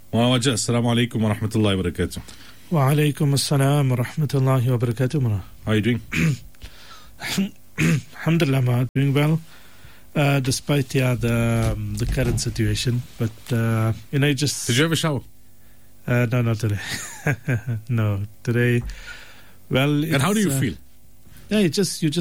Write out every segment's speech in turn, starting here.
Wajah, assalamu alaikum wa rahmatullahi wa barakatuh. Wa alaikum assalam wa rahmatullahi wa barakatuh. How are you doing? Alhamdulillah, ma, doing well, despite the current situation. But just Did you have a shower? No, not today. No, today. Well, And how do you feel? Yeah, you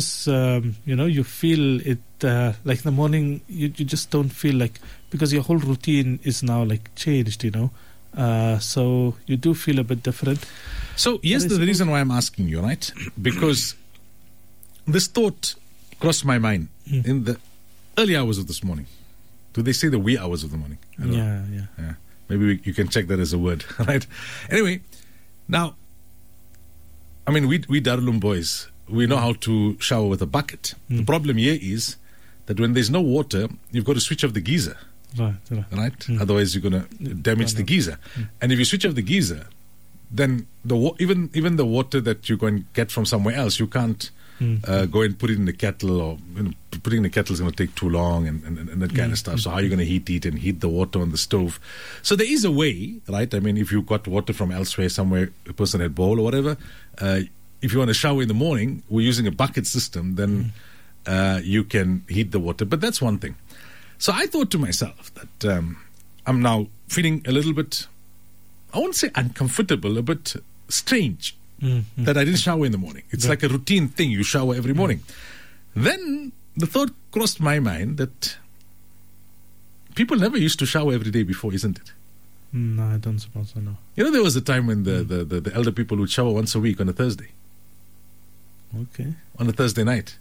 feel it like in the morning. You just don't feel like, because your whole routine is now like changed. So you do feel a bit different. So yes, the reason why I'm asking you, right? Because this thought crossed my mind in the early hours of this morning. Do they say the wee hours of the morning? I don't know. Yeah. Maybe you can check that as a word, right? Anyway, now, I mean, we Darulum boys, we know how to shower with a bucket. The problem here is that when there's no water, you've got to switch off the geyser. Right? Otherwise, you're going to damage the geyser. And if you switch off the geyser, then even the water that you're going to get from somewhere else, you can't go and put it in the kettle, or putting in the kettle is going to take too long and that kind of stuff. So how are you going to heat it and heat the water on the stove? So there is a way, right? I mean, if you got water from elsewhere, somewhere, a person had bowl or whatever, if you want to shower in the morning, we're using a bucket system, then you can heat the water. But that's one thing. So I thought to myself that I'm now feeling a little bit, I won't say uncomfortable, a bit strange that I didn't shower in the morning. It's like a routine thing. You shower every morning. Then the thought crossed my mind that people never used to shower every day before, isn't it? No, I don't suppose so, no. There was a time when the elder people would shower once a week on a Thursday. Okay. On a Thursday night.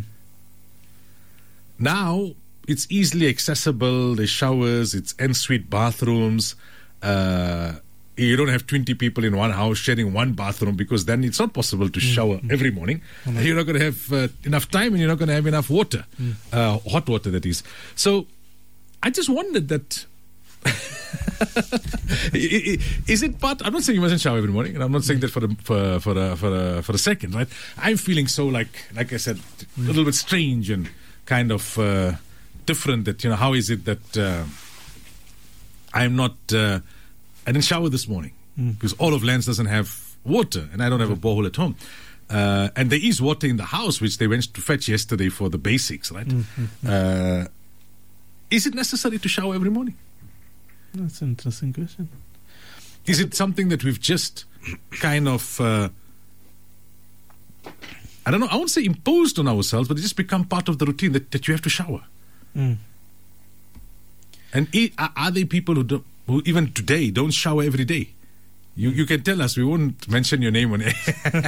Now, it's easily accessible. There's showers, it's ensuite bathrooms. You don't have 20 people in one house sharing one bathroom, because then it's not possible to shower every morning. You're not going to have enough time, and you're not going to have enough water, hot water that is. So I just wondered that, is it part? I'm not saying you mustn't shower every morning, and I'm not saying that for a second, right? I'm feeling so like I said, a little bit strange and kind of different. That how is it that I'm not? I didn't shower this morning because all of Lance doesn't have water, and I don't have a borehole at home. And there is water in the house, which they went to fetch yesterday for the basics, right? Is it necessary to shower every morning? That's an interesting question. Is it something that we've just kind of, I don't know, I won't say imposed on ourselves, but it just become part of the routine that you have to shower? And are there people who even today don't shower every day? You can tell us. We won't mention your name on air.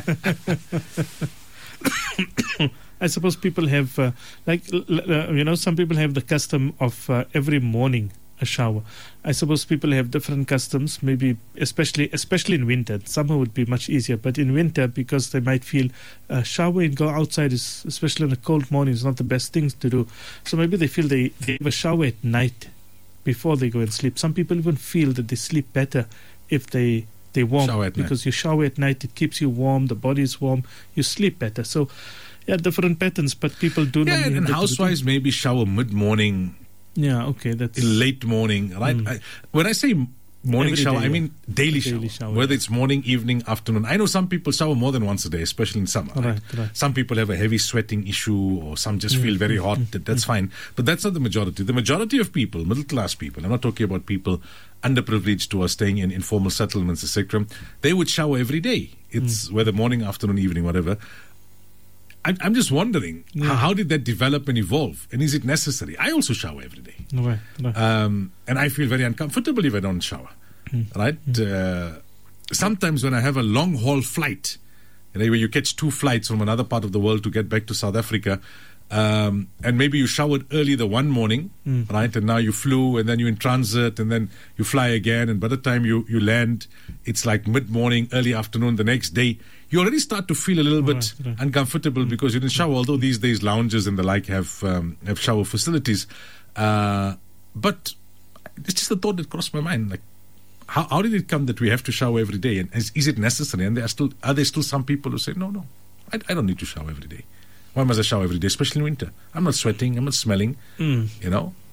I suppose people have, some people have the custom of every morning a shower. I suppose people have different customs, maybe especially in winter. Summer would be much easier, but in winter, because they might feel shower and go outside, is, especially on a cold morning, is not the best things to do. So maybe they feel they have a shower at night before they go and sleep. Some people even feel that they sleep better if they warm, because you shower at night, it keeps you warm, the body is warm, you sleep better. So different patterns, but people do not. And housewives maybe shower mid-morning. Yeah, okay, that's in late morning, right? When I say morning shower, I mean daily shower, whether it's morning, evening, afternoon. I know some people shower more than once a day, especially in summer. Right? Some people have a heavy sweating issue, or some just feel very hot. That's fine. But that's not the majority. The majority of people, middle-class people, I'm not talking about people underprivileged who are staying in informal settlements, etc., they would shower every day. It's whether morning, afternoon, evening, whatever. I'm just wondering, how did that develop and evolve? And is it necessary? I also shower every day. Right. And I feel very uncomfortable if I don't shower. Right? Sometimes when I have a long-haul flight, where you catch 2 flights from another part of the world to get back to South Africa, and maybe you showered early the one morning, right? And now you flew, and then you're in transit, and then you fly again. And by the time you land, it's like mid-morning, early afternoon the next day. You already start to feel a little bit uncomfortable because you didn't shower, although these days lounges and the like have shower facilities. But it's just a thought that crossed my mind. Like, how did it come that we have to shower every day? And is it necessary? And are there still some people who say, no, I don't need to shower every day. Why must I shower every day, especially in winter? I'm not sweating, I'm not smelling,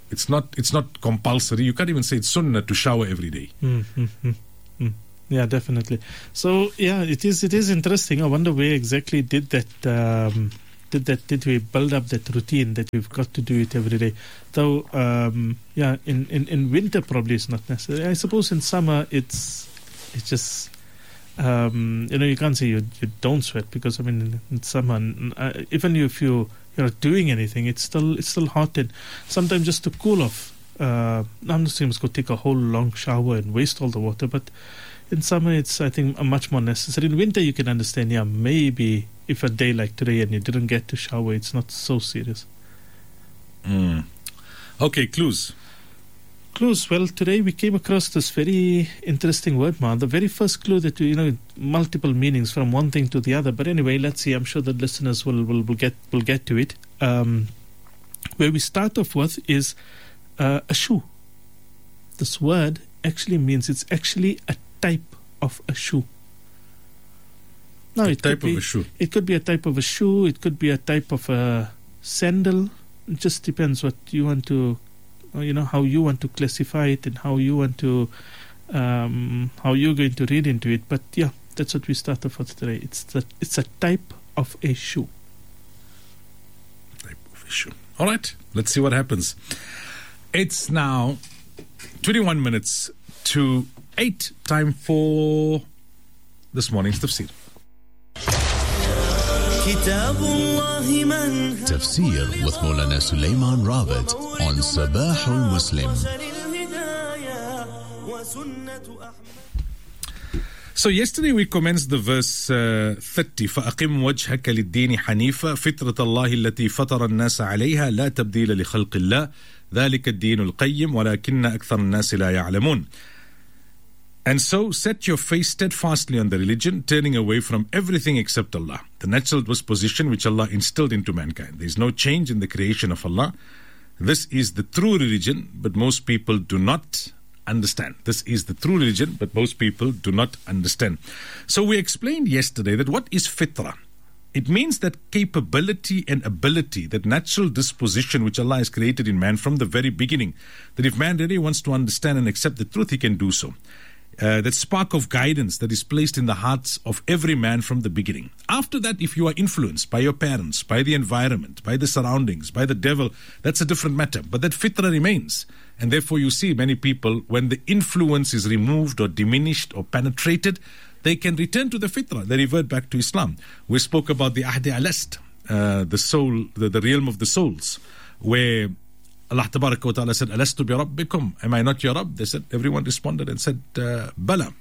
It's not compulsory. You can't even say it's sunnah to shower every day. Yeah, definitely. So yeah, it is interesting. I wonder where exactly did we build up that routine that we've got to do it every day? Though in winter probably it's not necessary. I suppose in summer it's just you can't say you don't sweat, because I mean in summer even if you're not doing anything, it's still hot, and sometimes just to cool off. I'm not saying you must go take a whole long shower and waste all the water, but in summer it's, I think, much more necessary. In winter you can understand, maybe if a day like today and you didn't get to shower, it's not so serious. Okay, clues. Well, today we came across this very interesting word, Ma. The very first clue that multiple meanings from one thing to the other. But anyway, let's see. I'm sure the listeners will get to it. Where we start off with is a shoe. This word actually means it's actually a type of a shoe. Now, a type of a shoe. It could be a type of a shoe. It could be a type of a sandal. It just depends what you want to, how you want to classify it and how you want to, how you're going to read into it. But yeah, that's what we started for today. It's a type of a shoe. Type of a shoe. All right, let's see what happens. It's now 21 minutes to 8. Time for this morning's tafsir. Tafsir with Maulana Sulaiman Rawat on Sabah al-Muslim. So yesterday we commenced the verse 30. فَأَقِمْ وَجْهَكَ لِلدِّينِ حَنِيفًا فِطْرَةَ اللَّهِ الَّتِي فَطَرَ النَّاسَ عَلَيْهَا لَا تَبْدِيلَ لِخَلْقِ اللَّهِ ذَلِكَ الدِّينُ الْقَيِّمُ وَلَكِنَّ أَكْثَرَ النَّاسِ لَا يَعْلَمُونَ. And so set your face steadfastly on the religion, turning away from everything except Allah, the natural disposition which Allah instilled into mankind. There is no change in the creation of Allah. This is the true religion, but most people do not understand. This is the true religion, but most people do not understand. So we explained yesterday that what is fitra? It means that capability and ability, that natural disposition which Allah has created in man from the very beginning, that if man really wants to understand and accept the truth, he can do so. That spark of guidance that is placed in the hearts of every man from the beginning. After that, if you are influenced by your parents, by the environment, by the surroundings, by the devil, that's a different matter. But that fitrah remains. And therefore you see many people, when the influence is removed or diminished or penetrated, they can return to the fitrah. They revert back to Islam. We spoke about the Ahdi Alast, the soul, the realm of the souls, where Allah Tabaraka wa Ta'ala said, Alastu bi Rabbikum? Am I not your Rabb? They said, everyone responded and said, Bala.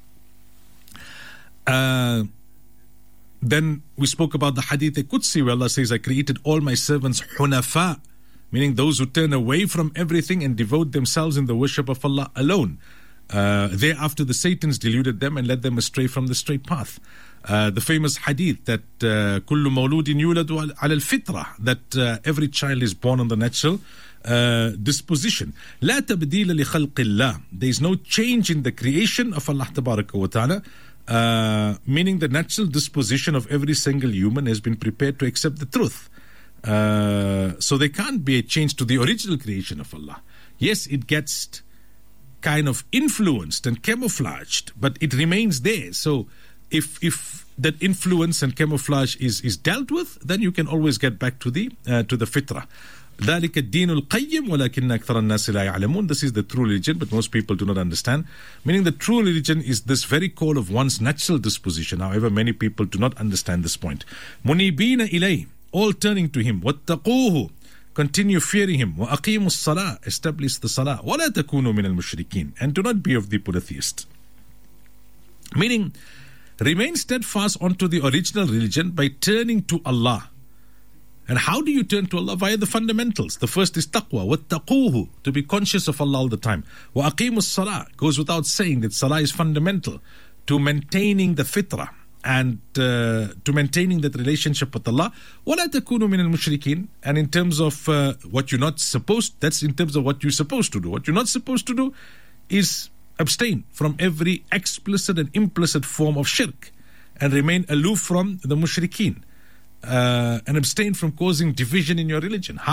Then we spoke about the Hadith Qudsi, where Allah says, I created all my servants hunafa, meaning those who turn away from everything and devote themselves in the worship of Allah alone. Thereafter the Satans deluded them and led them astray from the straight path. The famous hadith that kullu mawludin yuladu ala al-fitra, that every child is born on the natural disposition. La tabdila li khalqillah. There is no change in the creation of Allah Tabaraka wa Ta'ala, meaning the natural disposition of every single human has been prepared to accept the truth. So there can't be a change to the original creation of Allah. Yes, it gets kind of influenced and camouflaged, but it remains there. So if that influence and camouflage is dealt with, then you can always get back to the fitrah. ذَلِكَ الدِّينُ الْقَيِّمُ وَلَكِنَّ أَكْثَرَ النَّاسِ لَا يَعْلَمُونَ. This is the true religion, but most people do not understand. Meaning the true religion is this very core of one's natural disposition. However, many people do not understand this point. مُنِيبِينَ إِلَيْهِ, all turning to Him. وَاتَّقُوهُ, continue fearing Him. وَأَقِيمُوا الصَّلَاةَ, establish the salah. وَلَا تَكُونُوا مِنَ الْمُشْرِكِينَ, and do not be of the polytheists. Meaning, remain steadfast onto the original religion by turning to Allah. And how do you turn to Allah? Via the fundamentals. The first is taqwa, wattaquhu, to be conscious of Allah all the time. Wa aqimus salah, goes without saying that salah is fundamental to maintaining the fitrah and to maintaining that relationship with Allah. وَلَا تَكُونُوا مِنَ الْمُشْرِكِينَ, and in terms of what you're not supposed, that's in terms of what you're supposed to do. What you're not supposed to do is abstain from every explicit and implicit form of shirk and remain aloof from the mushrikeen. And abstain from causing division in your religion. How?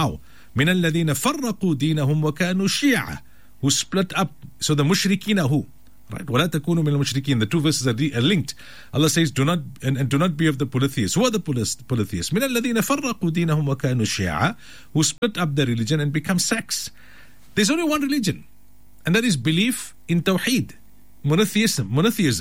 مِنَ الَّذِينَ فَرَّقُوا دِينَهُمْ وَكَانُوا شِيَعًا, who split up. So the mushrikeen who? Right? وَلَا تَكُونُوا مِنَ الْمُشْرِكِينَ. The two verses are linked. Allah says, do not be of the polytheists. Who are the polytheists? مِنَ الَّذِينَ فَرَّقُوا دِينَهُمْ وَكَانُوا شِيَعًا, who split up their religion and become sects. There's only one religion, and that is belief in Tawheed, monotheism.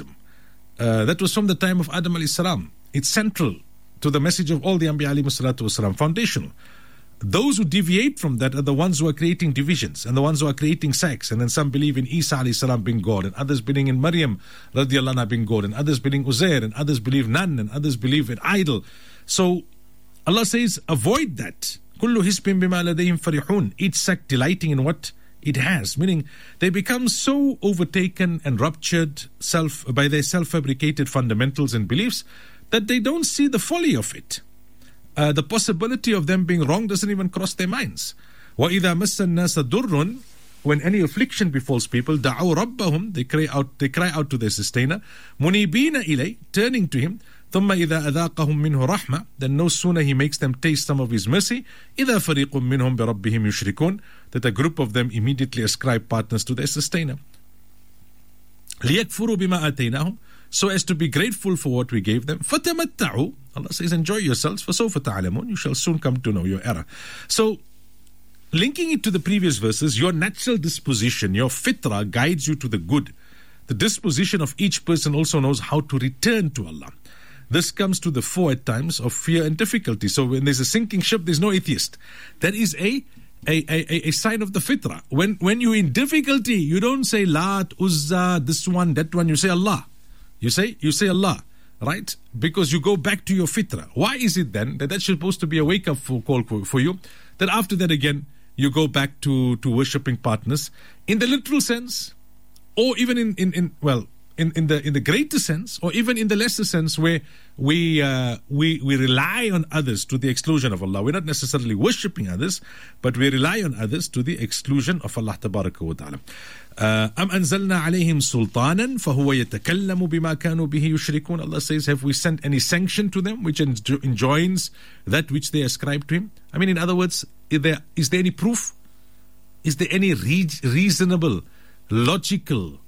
That was from the time of Adam alayhi salam. It's central to the message of all the Anbiya alayhi salatu wasalam, foundational. Those who deviate from that are the ones who are creating divisions and the ones who are creating sects. And then some believe in Isa alayhi salam being God, and others believe in Maryam radiallahu anha being God, and others believe in Uzair, and others believe none, and others believe in idol. So Allah says, avoid that. Kullu hisbin bima ladayhim farihun. Each sect delighting in what it has, meaning they become so overtaken and ruptured by their self-fabricated fundamentals and beliefs that they don't see the folly of it. The possibility of them being wrong doesn't even cross their minds. وَإِذَا مَسَّ النَّاسَ دُرٌّ, when any affliction befalls people, دَعَوْا رَبَّهُمْ, they cry out to their sustainer, مُنِيبِينَ إِلَيْهِ, turning to him, ثُمَّ إِذَا أَذَاقَهُمْ مِنْهُ رَحْمَةً, then no sooner he makes them taste some of his mercy, إِذَا فَرِيقٌ مِّنْهُمْ بِرَبِّهِمْ يُشْرِكُونَ, that a group of them immediately ascribe partners to their sustainer. لِيَكْفُرُوا بِمَا آتَيْنَاهُمْ, so as to be grateful for what we gave them. فَتَمَتَّعُوا, Allah says, enjoy yourselves, فَسَوْفَ تَعْلَمُونَ, you shall soon come to know your error. So, linking it to the previous verses, your natural disposition, your fitrah guides you to the good. The disposition of each person also knows how to return to Allah. This comes to the fore at times of fear and difficulty. So when there's a sinking ship, there's no atheist. That is a sign of the fitrah. When you're in difficulty, you don't say Lat, Uzza, this one, that one. You say Allah. You say Allah, right? Because you go back to your fitrah. Why is it then that that's supposed to be a wake-up call for you? That after that again, you go back to worshipping partners in the literal sense, or even in the greater sense, or even in the lesser sense, where we rely on others to the exclusion of Allah. We're not necessarily worshipping others, but we rely on others to the exclusion of Allah tabaraka wa ta'ala. أَمْ أَنزَلْنَا عَلَيْهِمْ سُلْطَانًا فَهُوَ يَتَكَلَّمُ بِمَا كَانُوا بِهِ يُشْرِكُونَ. Allah says, have we sent any sanction to them which enjoins that which they ascribe to Him? I mean, in other words, is there any proof? Is there any reasonable, logical,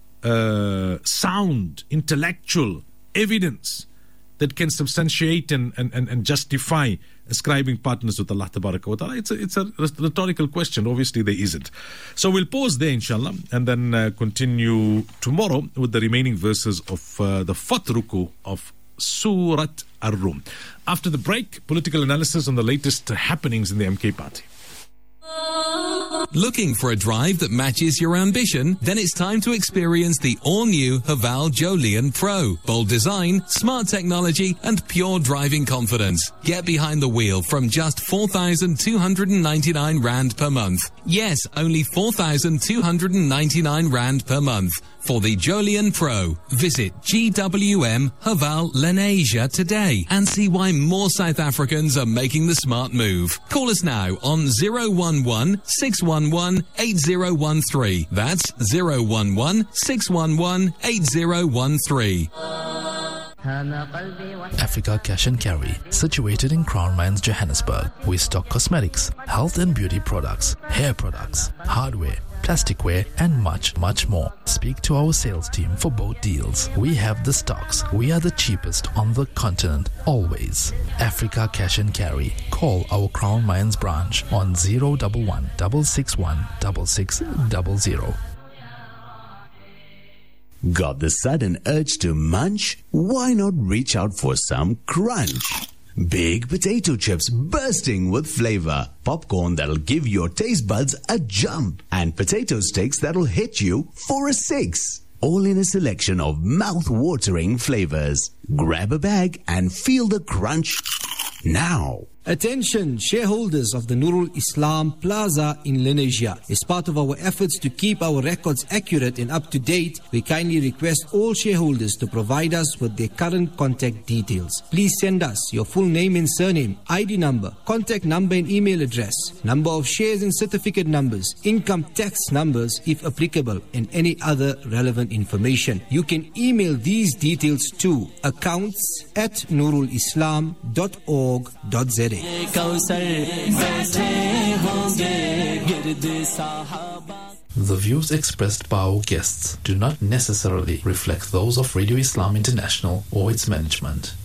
sound, intellectual evidence that can substantiate and justify ascribing partners with Allah Tabaraka wa Ta'ala? It's a rhetorical question. Obviously there isn't. So we'll pause there inshallah and then continue tomorrow with the remaining verses of the fourth ruku of Surat Ar-Rum. After the break, political analysis on the latest happenings in the MK party. Looking for a drive that matches your ambition? Then it's time to experience the all-new Haval Jolion Pro. Bold design, smart technology, and pure driving confidence. Get behind the wheel from just 4,299 Rand per month. Yes, only 4,299 Rand per month. For the Jolion Pro, visit GWM Haval Lenasia today and see why more South Africans are making the smart move. Call us now on 011-611-8013. That's 011-611-8013. Africa Cash and Carry, situated in Crown Mines, Johannesburg. We stock cosmetics, health and beauty products, hair products, hardware, plasticware, and much, much more. Speak to our sales team for both deals. We have the stocks. We are the cheapest on the continent, always. Africa Cash and Carry. Call our Crown Mines branch on 011 661 6600. Got the sudden urge to munch? Why not reach out for some crunch? Big potato chips bursting with flavor, popcorn that'll give your taste buds a jump, and potato sticks that'll hit you for a 6. All in a selection of mouth-watering flavors. Grab a bag and feel the crunch now. Attention shareholders of the Nurul Islam Plaza in Lenasia. As part of our efforts to keep our records accurate and up to date, we kindly request all shareholders to provide us with their current contact details. Please send us your full name and surname, ID number, contact number and email address, number of shares and certificate numbers, income tax numbers if applicable, and any other relevant information. You can email these details to accounts@nurulislam.org.za. The views expressed by our guests do not necessarily reflect those of Radio Islam International or its management.